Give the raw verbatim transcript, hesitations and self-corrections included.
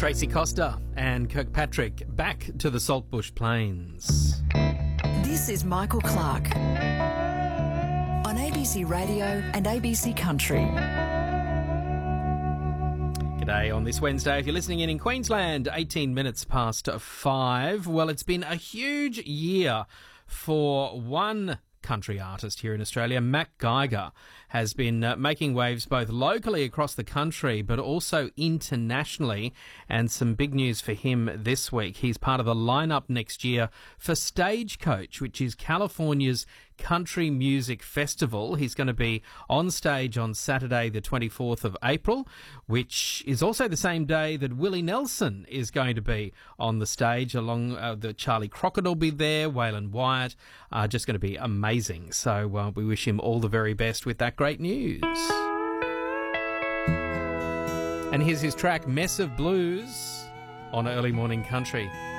Tracy Costa and Kirkpatrick back to the Saltbush Plains. This is Michael Clark on A B C Radio and A B C Country. G'day on this Wednesday. If you're listening in in Queensland, eighteen minutes past five. Well, it's been a huge year for one country artist here in Australia. Mac Geiger has been uh, making waves both locally across the country but also internationally, and some big news for him this week. He's part of the lineup next year for Stagecoach, which is California's country music festival. He's going to be on stage on Saturday the twenty-fourth of April, which is also the same day that Willie Nelson is going to be on the stage. Along uh, the Charlie Crockett will be there, Waylon Wyatt, uh, just going to be amazing. So uh, we wish him all the very best with that great news. And here's his track, Mess of Blues, on Early Morning Country.